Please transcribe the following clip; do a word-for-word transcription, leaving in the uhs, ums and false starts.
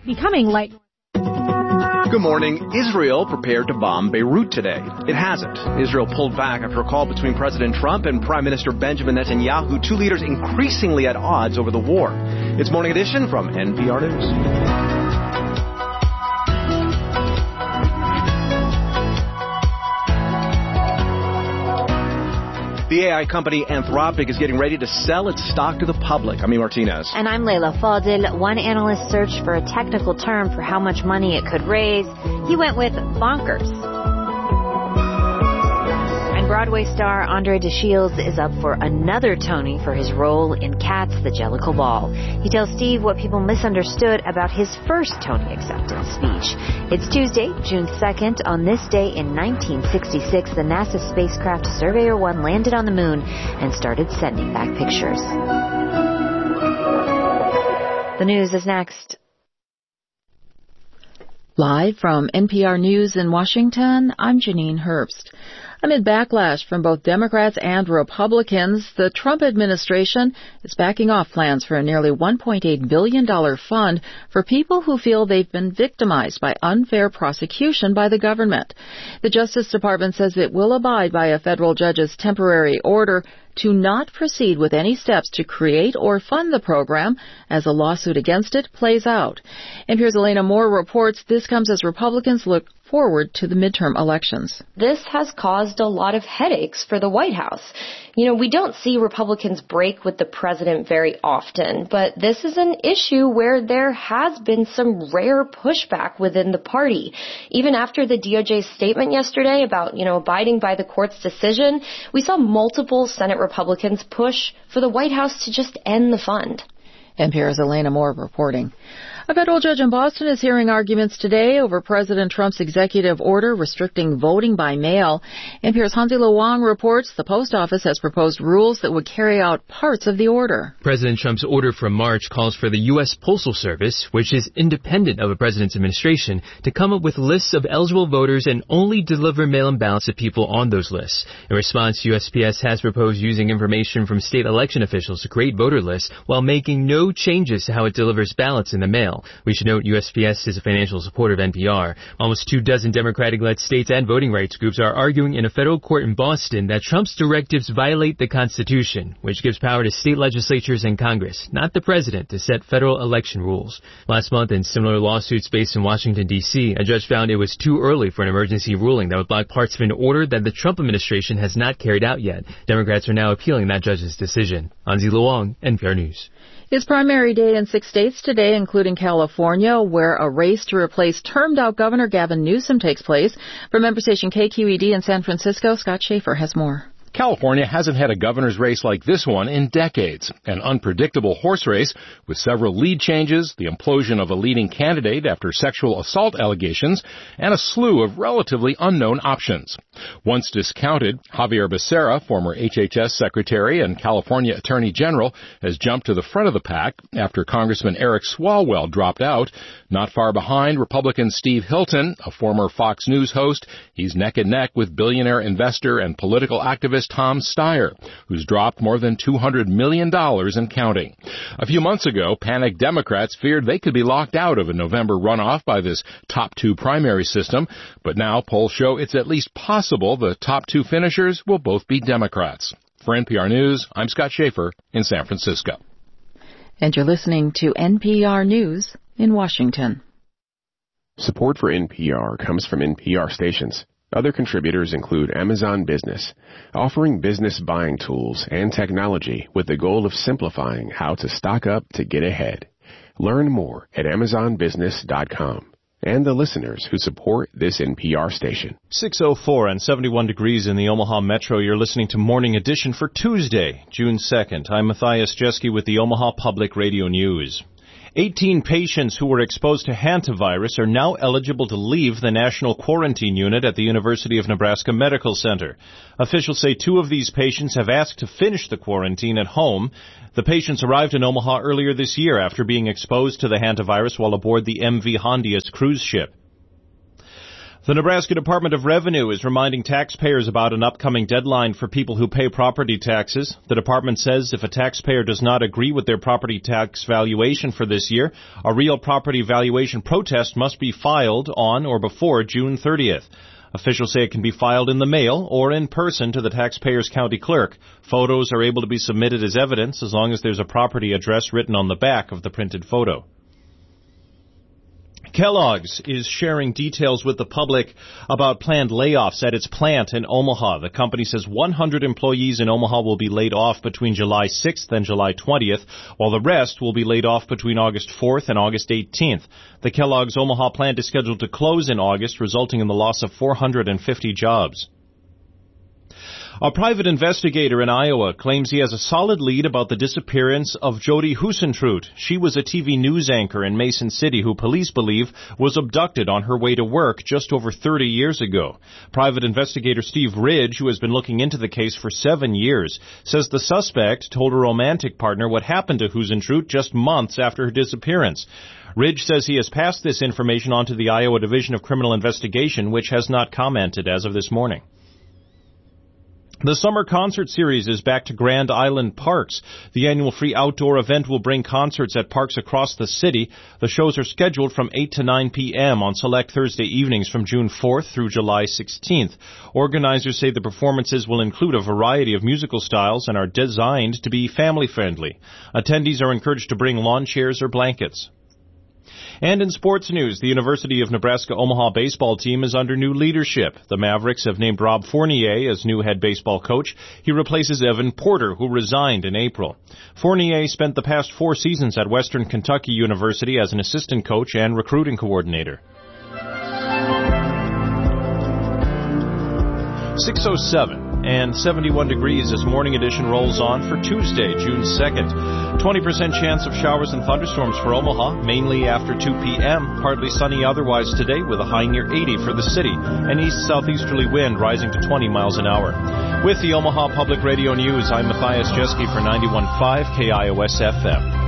becoming light. Good morning. Israel prepared to bomb Beirut today. It hasn't. Israel pulled back after a call between President Trump and Prime Minister Benjamin Netanyahu, two leaders increasingly at odds over the war. It's Morning Edition from N P R News. The A I company Anthropic is getting ready to sell its stock to the public. I'm E. Martinez. And I'm Leila Fadil. One analyst searched for a technical term for how much money it could raise. He went with bonkers. And Broadway star Andre DeShields is up for another Tony for his role in Cats, the Jellicle Ball. He tells Steve what people misunderstood about his first Tony acceptance speech. It's Tuesday, June second. On this day in nineteen sixty-six, the NASA spacecraft Surveyor one landed on the moon and started sending back pictures. The news is next. Live from N P R News in Washington, I'm Janine Herbst. Amid backlash from both Democrats and Republicans, the Trump administration is backing off plans for a nearly one point eight billion dollars fund for people who feel they've been victimized by unfair prosecution by the government. The Justice Department says it will abide by a federal judge's temporary order to not proceed with any steps to create or fund the program as a lawsuit against it plays out. N P R's Elena Moore reports this comes as Republicans look forward to the midterm elections. This has caused a lot of headaches for the White House. You know, we don't see Republicans break with the president very often, but this is an issue where there has been some rare pushback within the party. Even after the D O J's statement yesterday about, you know, abiding by the court's decision, we saw multiple Senate Republicans push for the White House to just end the fund. N P R's Elena Moore reporting. A federal judge in Boston is hearing arguments today over President Trump's executive order restricting voting by mail. N P R's Hansi Lo Wang reports the post office has proposed rules that would carry out parts of the order. President Trump's order from March calls for the U S Postal Service, which is independent of a president's administration, to come up with lists of eligible voters and only deliver mail-in ballots to people on those lists. In response, U S P S has proposed using information from state election officials to create voter lists while making no changes to how it delivers ballots in the mail. We should note U S P S is a financial supporter of N P R. Almost two dozen Democratic-led states and voting rights groups are arguing in a federal court in Boston that Trump's directives violate the Constitution, which gives power to state legislatures and Congress, not the president, to set federal election rules. Last month, in similar lawsuits based in Washington, D C, a judge found it was too early for an emergency ruling that would block parts of an order that the Trump administration has not carried out yet. Democrats are now appealing that judge's decision. Hansi Lo Wang, N P R News. It's primary day in six states today, including California, where a race to replace termed-out Governor Gavin Newsom takes place. From member station K Q E D in San Francisco, Scott Schaefer has more. California hasn't had a governor's race like this one in decades. An unpredictable horse race with several lead changes, the implosion of a leading candidate after sexual assault allegations, and a slew of relatively unknown options. Once discounted, Javier Becerra, former H H S Secretary and California Attorney General, has jumped to the front of the pack after Congressman Eric Swalwell dropped out. Not far behind, Republican Steve Hilton, a former Fox News host. He's neck and neck with billionaire investor and political activist Tom Steyer, who's dropped more than two hundred million dollars and counting. A few months ago, panicked Democrats feared they could be locked out of a November runoff by this top two primary system, but now polls show it's at least possible the top two finishers will both be Democrats. For N P R News, I'm Scott Schaefer in San Francisco. And you're listening to N P R News in Washington. Support for N P R comes from N P R stations. Other contributors include Amazon Business, offering business buying tools and technology with the goal of simplifying how to stock up to get ahead. Learn more at amazon business dot com. And the listeners who support this N P R station. six oh four and seventy-one degrees in the Omaha Metro. You're listening to Morning Edition for Tuesday, June second. I'm Matthias Jeske with the Omaha Public Radio News. eighteen patients who were exposed to hantavirus are now eligible to leave the National Quarantine Unit at the University of Nebraska Medical Center. Officials say two of these patients have asked to finish the quarantine at home. The patients arrived in Omaha earlier this year after being exposed to the hantavirus while aboard the M V Hondius cruise ship. The Nebraska Department of Revenue is reminding taxpayers about an upcoming deadline for people who pay property taxes. The department says if a taxpayer does not agree with their property tax valuation for this year, a real property valuation protest must be filed on or before June thirtieth. Officials say it can be filed in the mail or in person to the taxpayer's county clerk. Photos are able to be submitted as evidence as long as there's a property address written on the back of the printed photo. Kellogg's is sharing details with the public about planned layoffs at its plant in Omaha. The company says one hundred employees in Omaha will be laid off between July sixth and July twentieth, while the rest will be laid off between August fourth and August eighteenth. The Kellogg's Omaha plant is scheduled to close in August, resulting in the loss of four hundred fifty jobs. A private investigator in Iowa claims he has a solid lead about the disappearance of Jody Husentrut. She was a T V news anchor in Mason City who police believe was abducted on her way to work just over thirty years ago. Private investigator Steve Ridge, who has been looking into the case for seven years, says the suspect told her romantic partner what happened to Husentrut just months after her disappearance. Ridge says he has passed this information on to the Iowa Division of Criminal Investigation, which has not commented as of this morning. The summer concert series is back to Grand Island Parks. The annual free outdoor event will bring concerts at parks across the city. The shows are scheduled from eight to nine p.m. on select Thursday evenings from June fourth through July sixteenth. Organizers say the performances will include a variety of musical styles and are designed to be family-friendly. Attendees are encouraged to bring lawn chairs or blankets. And in sports news, the University of Nebraska Omaha baseball team is under new leadership. The Mavericks have named Rob Fournier as new head baseball coach. He replaces Evan Porter, who resigned in April. Fournier spent the past four seasons at Western Kentucky University as an assistant coach and recruiting coordinator. six oh seven. And seventy-one degrees as Morning Edition rolls on for Tuesday, June second. twenty percent chance of showers and thunderstorms for Omaha, mainly after two p.m. Partly sunny otherwise today with a high near eighty for the city. An east-southeasterly wind rising to twenty miles an hour. With the Omaha Public Radio News, I'm Matthias Jeske for ninety-one point five K I O S F M.